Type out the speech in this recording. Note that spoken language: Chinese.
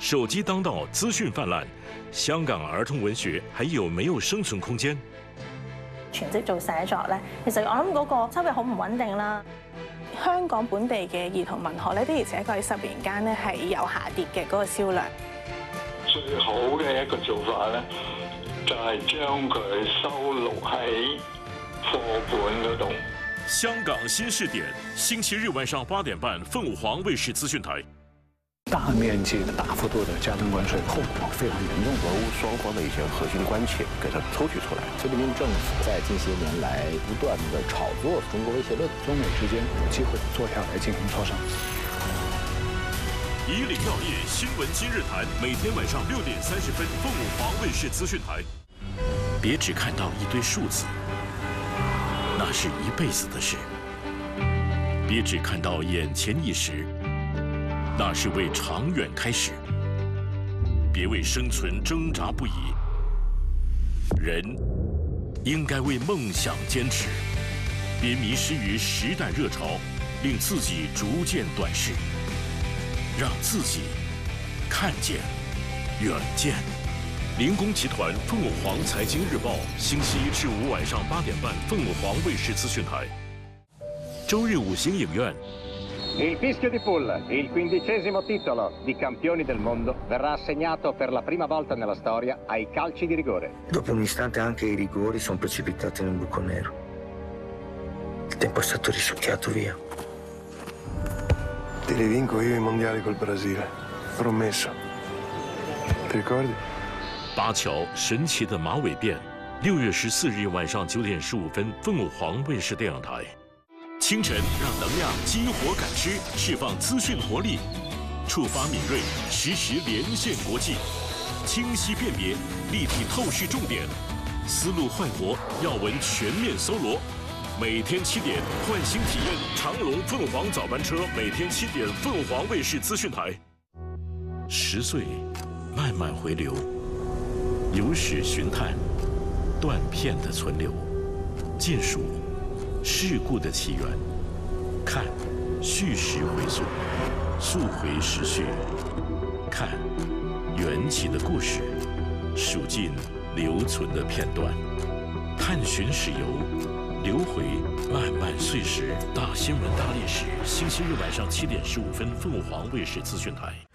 手機當道，資訊泛濫，香港兒童文學還有沒有生存空間？ 全職做寫作咧，其實我諗嗰個收入好唔穩定啦。香港本地嘅兒童文學咧，的而且確喺10年間咧係有下跌嘅嗰個銷量。 最好嘅一個做法咧，就係將佢收錄喺課本嗰度。 香港新視點，星期日晚上8點半，鳳凰衛視資訊台。 大面積的、大幅度的加徵關稅，後果非常嚴重。 俄烏雙方的一些核心關切給它抽取出來。 習近平政府在近些年來不斷的炒作中國威脅論， 中美之間有機會坐下來進行磋商。 以領要業新聞今日談，每天晚上6點30分，鳳凰衛視資訊台。別只看到一堆數字，那是一輩子的事。別只看到眼前一時，那是為長遠開始。別為生存掙扎不已，人應該為夢想堅持。別迷失於時代熱潮，令自己逐漸短視，讓自己看見遠見。靈工集團鳳凰財經日報，星期1至5晚上8點半，鳳凰衛視資訊台。周日5星影院。 Il fischio di Full, il 15° titolo di campioni del mondo, verrà assegnato per la prima volta nella storia ai calci di rigore. Dopo un istante anche i rigori sono precipitati nel buco nero. Il tempo è stato risucchiato via. Te li vinco io i mondiali col Brasile, promesso. Ti ricordi? 巴乔神奇的马尾辫，6月14日晚上9點15分，鳳凰衛視電影台。清晨讓能量激活感知，釋放資訊活力，觸發敏銳，實時連線國際，清晰辨別，立體透視重點，思路煥活，要聞全面搜羅。每天7點，換新體驗長龍鳳凰早班車，每天7點，鳳凰衛視資訊台。10歲，慢慢回流，有史尋探，斷片的存留，盡數。事故的起源，看敘事回溯，溯回時序，看緣起的故事，數盡留存的片段，探尋史遊，流回漫漫歲時。大新聞大歷史，星期日晚上7點15分，鳳凰衛視資訊台。